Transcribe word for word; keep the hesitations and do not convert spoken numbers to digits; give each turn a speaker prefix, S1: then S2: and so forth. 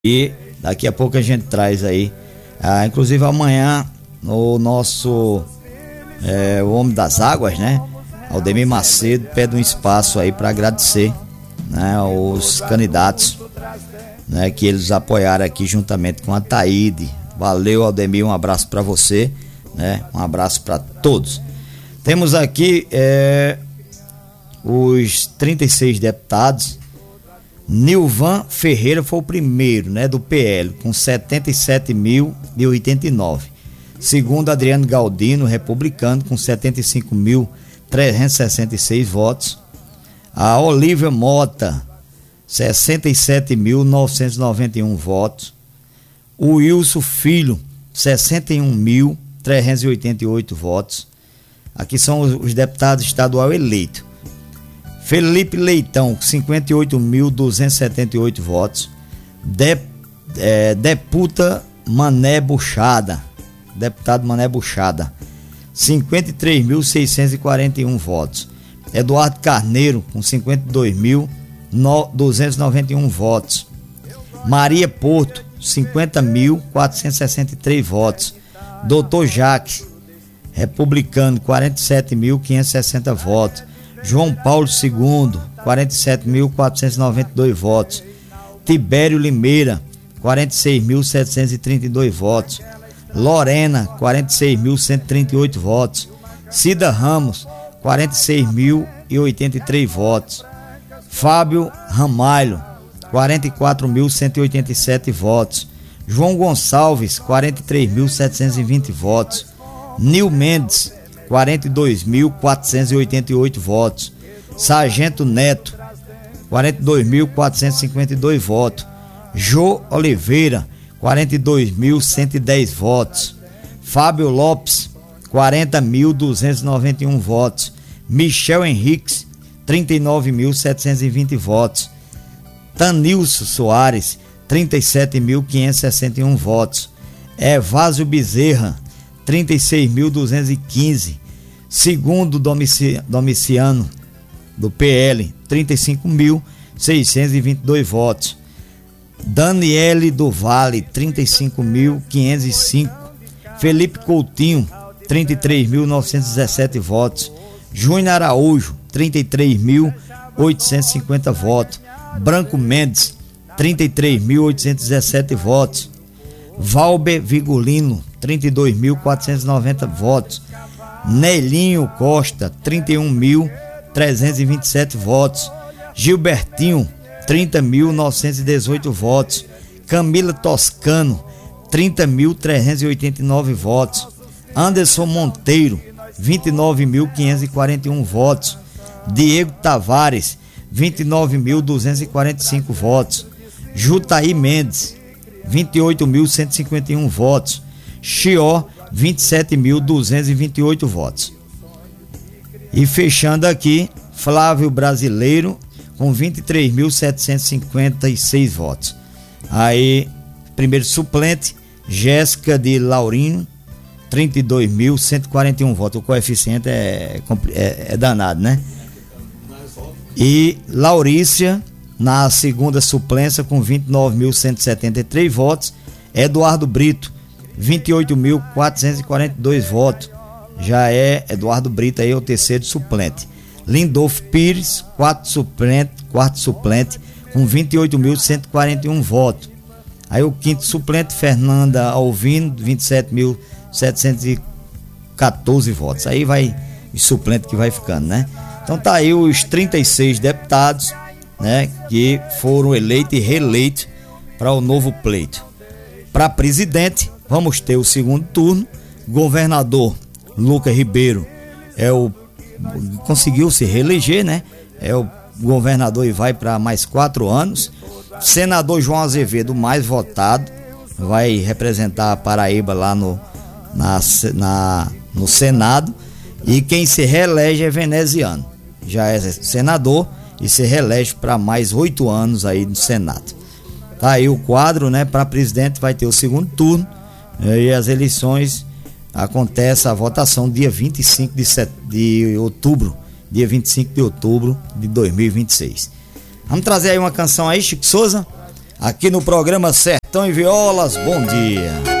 S1: E daqui a pouco a gente traz aí, ah, inclusive amanhã, o nosso é, o Homem das Águas, né? Aldemir Macedo pede um espaço aí para agradecer, né, os candidatos, né, que eles apoiaram aqui juntamente com a Taíde. Valeu, Aldemir, um abraço para você, né? Um abraço para todos. Temos aqui é, os trinta e seis deputados. Nilvan Ferreira foi o primeiro, né, do P L, com setenta e sete mil e oitenta e nove. Segundo, Adriano Galdino, republicano, com setenta e cinco mil trezentos e sessenta e seis votos. A Olívia Mota, sessenta e sete mil novecentos e noventa e um votos. O Wilson Filho, sessenta e um mil trezentos e oitenta e oito votos. Aqui são os, os deputados estadual eleitos. Felipe Leitão, cinquenta e oito mil duzentos e setenta e oito votos. De, é, deputa Mané Buchada, deputado Mané Buchada, cinquenta e três mil seiscentos e quarenta e um votos. Eduardo Carneiro, com cinquenta e dois mil duzentos e noventa e um votos. Maria Porto, cinquenta mil quatrocentos e sessenta e três votos. Doutor Jaques, republicano, quarenta e sete mil quinhentos e sessenta votos. João Paulo segundo, quarenta e sete mil quatrocentos e noventa e dois votos. Tibério Limeira, quarenta e seis mil setecentos e trinta e dois votos. Lorena, quarenta e seis mil cento e trinta e oito votos. Cida Ramos, quarenta e seis mil e oitenta e três votos. Fábio Ramalho, quarenta e quatro mil cento e oitenta e sete votos. João Gonçalves, quarenta e três mil setecentos e vinte votos. Nil Mendes, quarenta e dois mil quatrocentos e oitenta e oito votos. Sargento Neto, quarenta e dois mil quatrocentos e cinquenta e dois votos. Jô Oliveira, quarenta e dois mil cento e dez votos. Fábio Lopes, quarenta mil duzentos e noventa e um votos. Michel Henriques, trinta e nove mil setecentos e vinte votos. Tanilson Soares, trinta e sete mil quinhentos e sessenta e um votos. Evásio Bezerra, trinta e seis mil duzentos e quinze. Segundo Domici, Domiciano, do P L, trinta e cinco mil seiscentos e vinte e dois votos. Daniele do Vale, trinta e cinco mil quinhentos e cinco. Felipe Coutinho, trinta e três mil novecentos e dezessete votos. Júnior Araújo, trinta e três mil oitocentos e cinquenta votos. Branco Mendes, trinta e três mil oitocentos e dezessete votos. Valber Vigolino, trinta e dois mil quatrocentos e noventa votos. Nelinho Costa, trinta e um mil trezentos e vinte e sete votos. Gilbertinho, trinta mil novecentos e dezoito votos. Camila Toscano, trinta mil trezentos e oitenta e nove votos. Anderson Monteiro, vinte e nove mil quinhentos e quarenta e um votos. Diego Tavares, vinte e nove mil duzentos e quarenta e cinco votos. Jutaí Mendes, vinte e oito mil cento e cinquenta e um votos. Chió, vinte e sete mil duzentos e vinte e oito votos. E fechando aqui, Flávio Brasileiro, com vinte e três mil setecentos e cinquenta e seis votos. Aí, primeiro suplente, Jéssica de Laurino, trinta e dois mil cento e quarenta e um votos. O coeficiente é, é, é danado, né? E Laurícia, na segunda suplência, com vinte e nove mil cento e setenta e três votos. Eduardo Brito, vinte e oito mil quatrocentos e quarenta e dois votos. Já é Eduardo Brito aí, o terceiro suplente. Lindolfo Pires, quarto suplente, quarto suplente, com vinte e oito mil cento e quarenta e um votos. Aí o quinto suplente, Fernanda Alvino, vinte e sete mil setecentos e quatorze votos. Aí vai o suplente que vai ficando, né? Então tá aí os trinta e seis deputados, né, que foram eleitos e reeleitos para o novo pleito. Para presidente, vamos ter o segundo turno. Governador Lucas Ribeiro é o conseguiu se reeleger, né? É o governador e vai para mais quatro anos. Senador João Azevedo, mais votado, vai representar a Paraíba lá no, na, na, no Senado. E quem se reelege é veneziano. Já é senador e se reelege para mais oito anos aí no Senado. Tá aí o quadro, né? Para presidente vai ter o segundo turno e as eleições acontece a votação dia vinte e cinco de, set... de outubro, dia vinte e cinco de outubro de dois mil e vinte e seis. Vamos trazer aí uma canção aí, Chico Souza. aqui no programa Sertão e Violas. Bom dia.